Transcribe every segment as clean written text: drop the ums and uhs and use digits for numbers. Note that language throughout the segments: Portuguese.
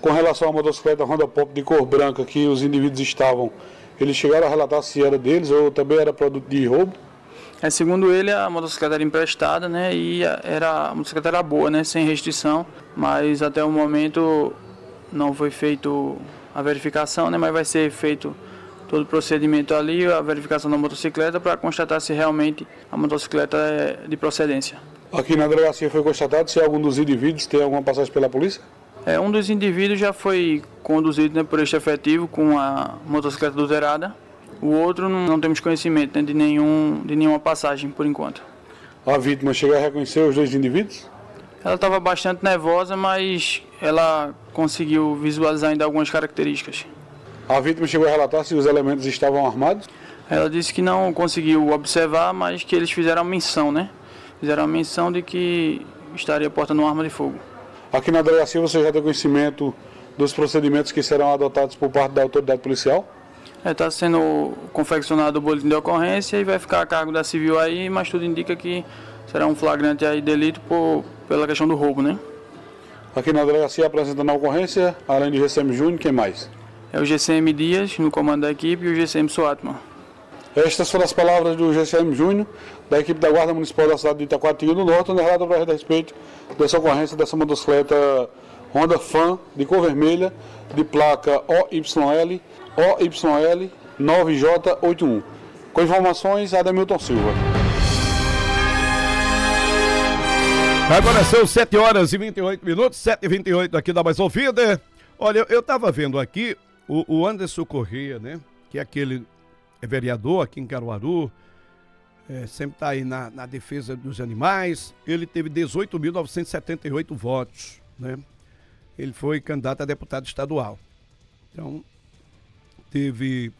Com relação à motocicleta Honda Pop de cor branca que os indivíduos estavam, eles chegaram a relatar se era deles ou também era produto de roubo? Segundo ele, a motocicleta era emprestada, né, e a motocicleta era boa, né, sem restrição, mas até o momento não foi feito a verificação, né, mas vai ser feito todo o procedimento ali, a verificação da motocicleta para constatar se realmente a motocicleta é de procedência. Aqui na delegacia foi constatado se algum dos indivíduos tem alguma passagem pela polícia? Um dos indivíduos já foi conduzido, né, por este efetivo com a motocicleta adulterada. O outro não temos conhecimento, né, de nenhuma passagem por enquanto. A vítima chegou a reconhecer os dois indivíduos? Ela estava bastante nervosa, mas ela conseguiu visualizar ainda algumas características. A vítima chegou a relatar se os elementos estavam armados? Ela disse que não conseguiu observar, mas que eles fizeram a menção, né? Fizeram a menção de que estaria portando uma arma de fogo. Aqui na delegacia você já tem conhecimento dos procedimentos que serão adotados por parte da autoridade policial? Está sendo confeccionado o boletim de ocorrência e vai ficar a cargo da civil aí, mas tudo indica que será um flagrante aí delito pela questão do roubo, né? Aqui na delegacia apresentando a ocorrência, além de GCM Júnior, quem mais? O GCM Dias, no comando da equipe, e o GCM Soatman. Estas foram as palavras do GCM Júnior, da equipe da Guarda Municipal da cidade de Itacoatinga do Norte, onde relata a respeito dessa ocorrência dessa motocicleta Honda Fan de cor vermelha, de placa OYL 9J81. Com informações, Ademilton Silva. Agora são 7 horas e 28 minutos, 7h28 aqui da Mais Ouvida. Olha, eu estava vendo aqui o Anderson Corrêa, né? Que é aquele vereador aqui em Caruaru, sempre está aí na defesa dos animais. Ele teve 18.978 votos, né? Ele foi candidato a deputado estadual. Então, teve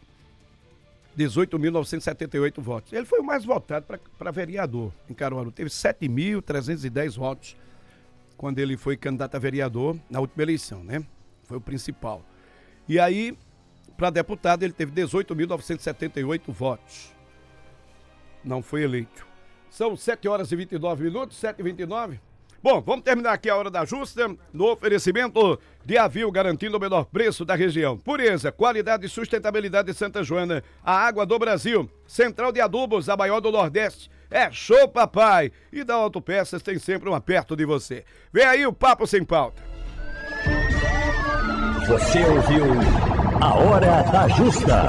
18.978 votos. Ele foi o mais votado para vereador em Caruaru. Teve 7.310 votos quando ele foi candidato a vereador na última eleição, né? Foi o principal. E aí, para deputado, ele teve 18.978 votos. Não foi eleito. São 7 horas e 29 minutos, 7h29. Bom, vamos terminar aqui a Hora da Justa no oferecimento de Avil, garantindo o menor preço da região. Pureza, qualidade e sustentabilidade de Santa Joana, a água do Brasil. Central de Adubos, a maior do Nordeste. É show, papai! E da Autopeças tem sempre um perto de você. Vem aí o Papo Sem Pauta. Você ouviu a Hora da Justa.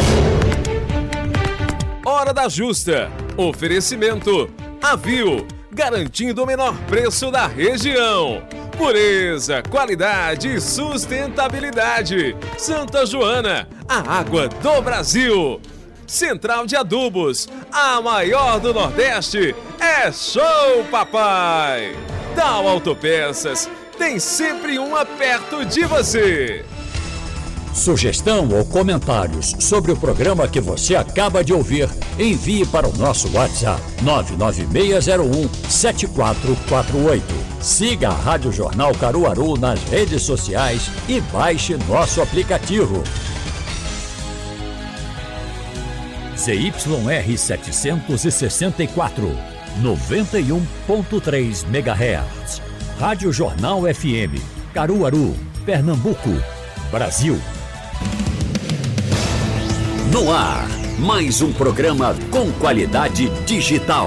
Hora da Justa. Oferecimento Avil, garantindo o menor preço da região. Pureza, qualidade e sustentabilidade. Santa Joana, a água do Brasil. Central de Adubos, a maior do Nordeste. É show, papai! Dow Autopeças, tem sempre uma perto de você. Sugestão ou comentários sobre o programa que você acaba de ouvir, envie para o nosso WhatsApp 99601-7448. Siga a Rádio Jornal Caruaru nas redes sociais e baixe nosso aplicativo. ZYR 764, 91.3 MHz. Rádio Jornal FM, Caruaru, Pernambuco, Brasil. No ar, mais um programa com qualidade digital.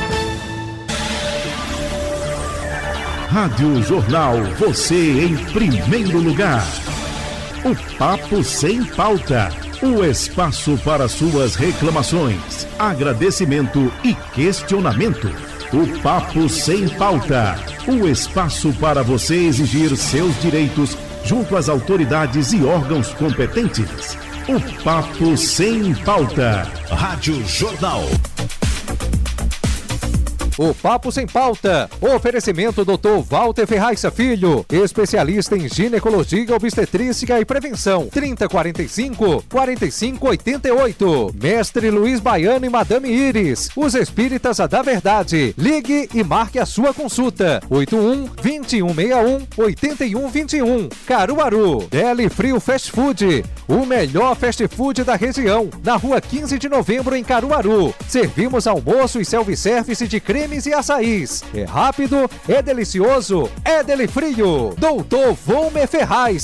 Rádio Jornal, você em primeiro lugar. O Papo Sem Pauta, o espaço para suas reclamações, agradecimento e questionamento. O Papo Sem Pauta, o espaço para você exigir seus direitos junto às autoridades e órgãos competentes. O Papo Sem Pauta. Rádio Jornal. O Papo Sem Pauta. Oferecimento Dr. Walter Ferraiça Filho, especialista em ginecologia, obstetrícia e prevenção. 3045-4588. Mestre Luiz Baiano e Madame Iris, os espíritas da verdade. Ligue e marque a sua consulta. 81-2161-8121. Caruaru. Deli Frio Fast Food, o melhor fast food da região. Na rua 15 de novembro, em Caruaru. Servimos almoço e self-service de cremes e açaís. É rápido, é delicioso, é Deli Frio. Doutor Volmer Ferraz.